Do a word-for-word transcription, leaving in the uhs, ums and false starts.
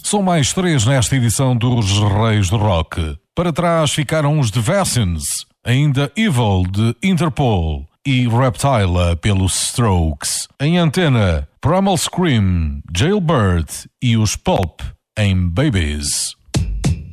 São mais três nesta edição dos Reis do Rock. Para trás ficaram os The Vaccines, ainda Evil de Interpol e Reptile pelos Strokes. Em antena, Primal Scream, Jailbird e os Pulp em Babies.